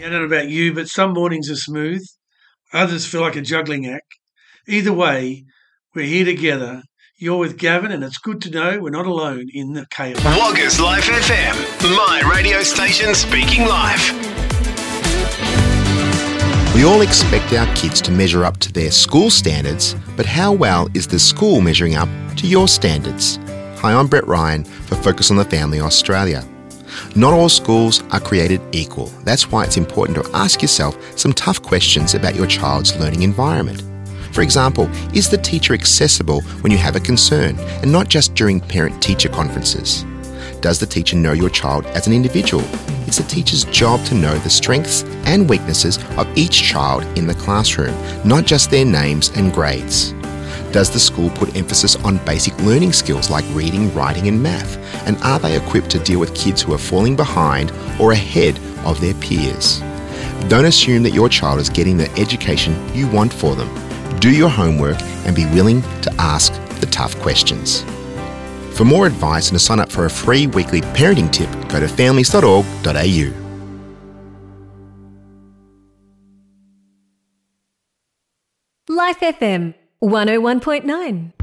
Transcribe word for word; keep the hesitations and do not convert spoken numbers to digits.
I don't know about you, but some mornings are smooth, others feel like a juggling act. Either way, we're here together. You're with Gavin, and it's good to know we're not alone in the chaos. Woggers Life F M, my radio station speaking life. We all expect our kids to measure up to their school standards, but how well is the school measuring up to your standards? Hi, I'm Brett Ryan for Focus on the Family Australia. Not all schools are created equal. That's why it's important to ask yourself some tough questions about your child's learning environment. For example, is the teacher accessible when you have a concern, and not just during parent-teacher conferences? Does the teacher know your child as an individual? It's the teacher's job to know the strengths and weaknesses of each child in the classroom, not just their names and grades. Does the school put emphasis on basic learning skills like reading, writing and math? And are they equipped to deal with kids who are falling behind or ahead of their peers? Don't assume that your child is getting the education you want for them. Do your homework and be willing to ask the tough questions. For more advice and to sign up for a free weekly parenting tip, go to families dot org dot a u. Life F M one oh one point nine.